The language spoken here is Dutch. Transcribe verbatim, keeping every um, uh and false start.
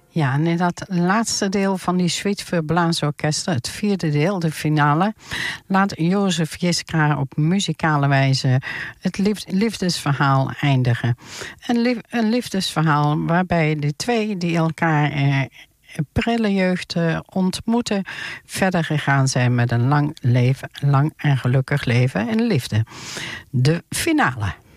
Ja, en in dat laatste deel van die suite voor blaasorkesten, het vierde deel, de finale, laat Jozef Jiskra op muzikale wijze het lief- liefdesverhaal eindigen. Een, lief- een liefdesverhaal waarbij de twee die elkaar eh, prille jeugd eh, ontmoeten, verder gegaan zijn met een lang leven, lang en gelukkig leven en liefde. De finale.